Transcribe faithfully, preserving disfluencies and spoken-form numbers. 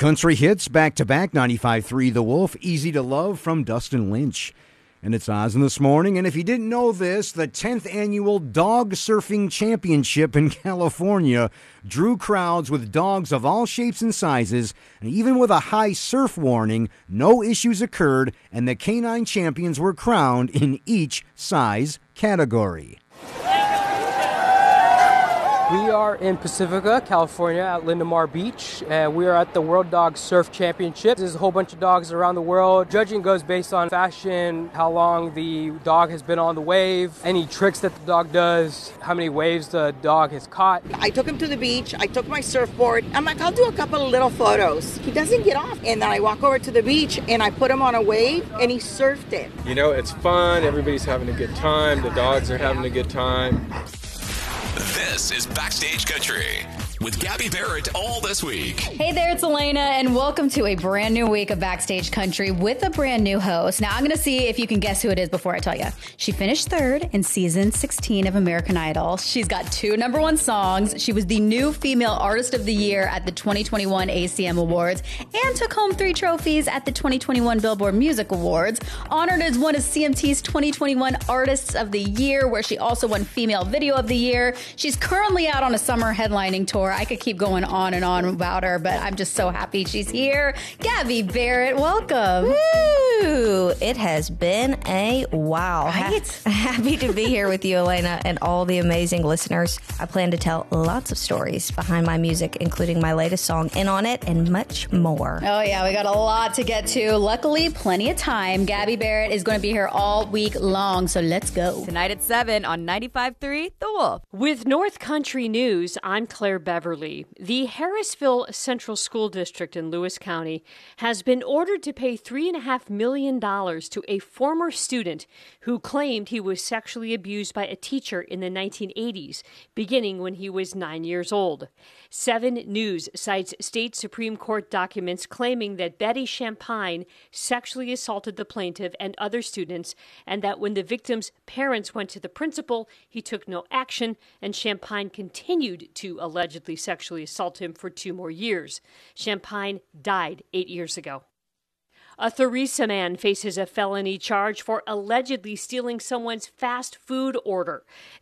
Country hits back-to-back, ninety-five point three The Wolf, Easy to Love from Dustin Lynch. And it's Oz in This Morning. And if you didn't know this, the tenth annual Dog Surfing Championship in California drew crowds with dogs of all shapes and sizes. And even with a high surf warning, no issues occurred, and the canine champions were crowned in each size category. We are in Pacifica, California, at Lindamar Beach, and we are at the World Dog Surf Championship. There's a whole bunch of dogs around the world. Judging goes based on fashion, how long the dog has been on the wave, any tricks that the dog does, how many waves the dog has caught. I took him to the beach. I took my surfboard. I'm like, I'll do a couple of little photos. He doesn't get off. And then I walk over to the beach, and I put him on a wave, and he surfed it. You know, it's fun. Everybody's having a good time. The dogs are having a good time. This is Backstage Country with Gabby Barrett all this week. Hey there, it's Elena, and welcome to a brand new week of Backstage Country with a brand new host. Now, I'm going to see if you can guess who it is before I tell you. She finished third in season sixteen of American Idol. She's got two number one songs. She was the new Female Artist of the Year at the twenty twenty-one A C M Awards and took home three trophies at the twenty twenty-one Billboard Music Awards. Honored as one of C M T's twenty twenty-one Artists of the Year, where she also won Female Video of the Year. She's currently out on a summer headlining tour. I could keep going on and on about her, but I'm just so happy she's here. Gabby Barrett, welcome. Woo! It has been a while. Right? Ha- happy to be here with you, Elena, and all the amazing listeners. I plan to tell lots of stories behind my music, including my latest song, In On It, and much more. Oh, yeah, we got a lot to get to. Luckily, plenty of time. Gabby Barrett is going to be here all week long, so let's go. Tonight at seven on ninety-five point three The Wolf. With North Country News, I'm Claire Beverly. The Harrisville Central School District in Lewis County has been ordered to pay three point five million dollars to a former student who claimed he was sexually abused by a teacher in the nineteen eighties, beginning when he was nine years old. Seven News cites state Supreme Court documents claiming that Betty Champagne sexually assaulted the plaintiff and other students, and that when the victim's parents went to the principal, he took no action, and Champagne continued to allegedly sexually assault him for two more years. Champagne died eight years ago. A Theresa man faces a felony charge for allegedly stealing someone's fast food order.